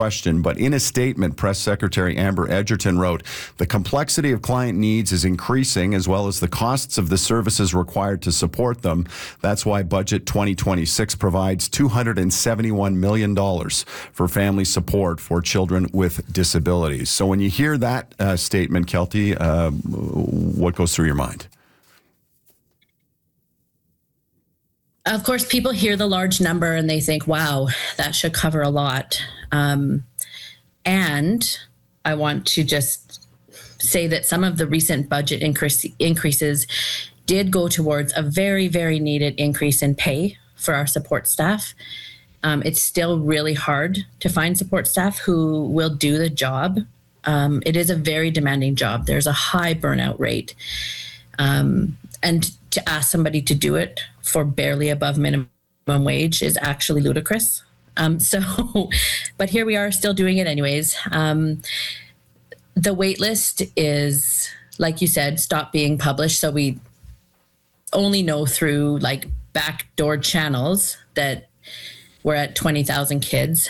question, but in a statement, Press Secretary Amber Edgerton wrote, "The complexity of client needs is increasing, as well as the costs of the services required to support them. That's why Budget 2026 provides $271 million for family support for children with disabilities." So when you hear that statement, Kelty, what goes through your mind? Of course, people hear the large number and they think, wow, that should cover a lot. And I want to just say that some of the recent budget increases did go towards a very, very needed increase in pay for our support staff. It's still really hard to find support staff who will do the job. It is a very demanding job. There's a high burnout rate. And to ask somebody to do it for barely above minimum wage is actually ludicrous. But here we are still doing it anyways. The wait list is, like you said, stopped being published. So we only know through like backdoor channels that we're at 20,000 kids.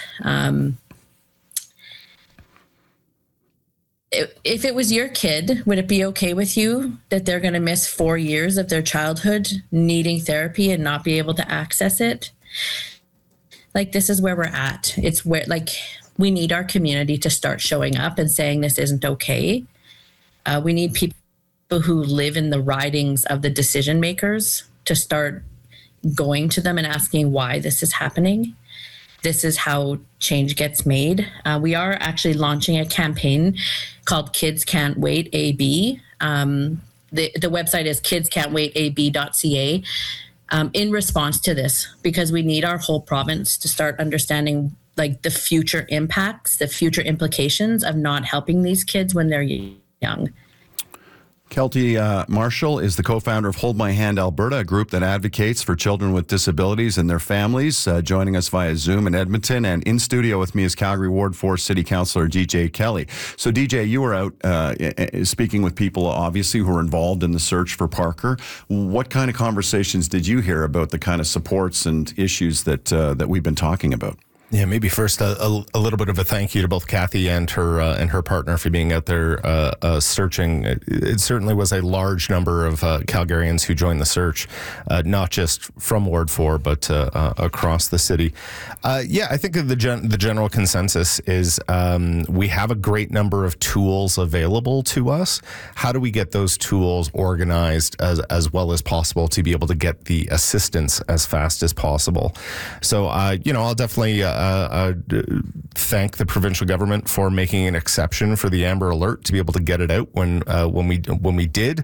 If it was your kid, would it be okay with you that they're going to miss 4 years of their childhood needing therapy and not be able to access it? Like, this is where we're at. It's where, like, we need our community to start showing up and saying this isn't okay. We need people who live in the ridings of the decision makers to start going to them and asking why this is happening. This is how change gets made. We are actually launching a campaign called Kids Can't Wait AB. The website is kidscan'twaitab.ca in response to this, because we need our whole province to start understanding like the future impacts, the future implications of not helping these kids when they're young. Kelty Marshall is the co-founder of Hold My Hand Alberta, a group that advocates for children with disabilities and their families, joining us via Zoom in Edmonton. And in studio with me is Calgary Ward 4 City Councillor DJ Kelly. So DJ, you were out speaking with people, obviously, who were involved in the search for Parker. What kind of conversations did you hear about the kind of supports and issues that we've been talking about? Yeah, maybe first a little bit of a thank you to both Kathy and her partner for being out there searching. It certainly was a large number of Calgarians who joined the search, not just from Ward 4, but across the city. Yeah, I think the general consensus is we have a great number of tools available to us. How do we get those tools organized as well as possible to be able to get the assistance as fast as possible? So, I'll definitely thank the provincial government for making an exception for the Amber Alert to be able to get it out when we did.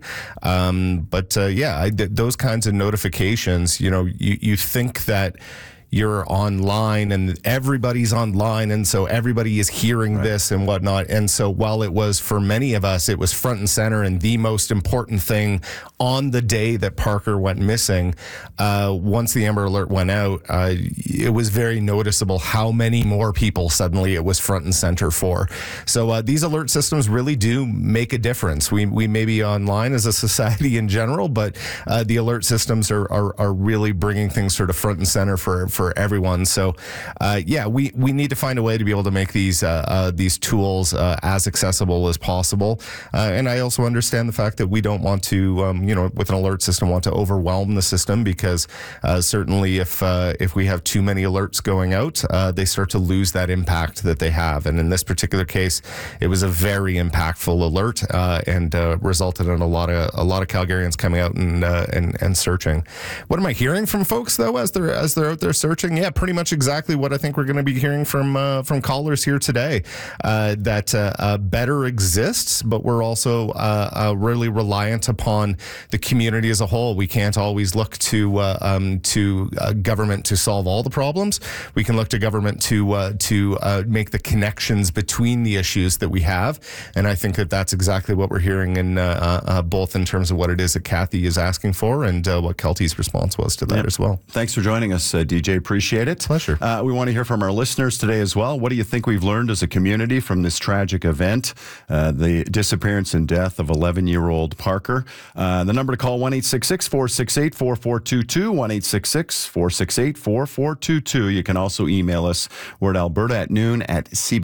Those kinds of notifications, you think that you're online and everybody's online, and so everybody is hearing this and whatnot. And so while it was, for many of us, it was front and center and the most important thing on the day that Parker went missing, once the Amber Alert went out, it was very noticeable how many more people suddenly it was front and center for. So these alert systems really do make a difference. We may be online as a society in general, but the alert systems are really bringing things sort of front and center for everyone. So, we need to find a way to be able to make these tools as accessible as possible. And I also understand the fact that we don't want to, with an alert system, want to overwhelm the system, because certainly if we have too many alerts going out, they start to lose that impact that they have. And in this particular case, it was a very impactful alert and resulted in a lot of Calgarians coming out and searching. What am I hearing from folks though as they're out there searching? Yeah, pretty much exactly what I think we're going to be hearing from callers here today. That better exists, but we're also really reliant upon the community as a whole. We can't always look to government to solve all the problems. We can look to government to make the connections between the issues that we have, and I think that's exactly what we're hearing in both in terms of what it is that Kathy is asking for and what Kelty's response was to that as well. Thanks for joining us, DJ. Appreciate it. Pleasure. We want to hear from our listeners today as well. What do you think we've learned as a community from this tragic event, the disappearance and death of 11-year-old Parker? The number to call, 1-866-468-4422, 1-866-468-4422. You can also email us, wordalberta@noon@cb.